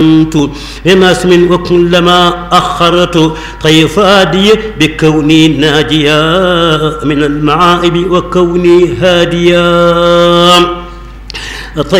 بمسم وكلما أخرت طيفادي بكوني ناجيا من المعائب وكوني هاديا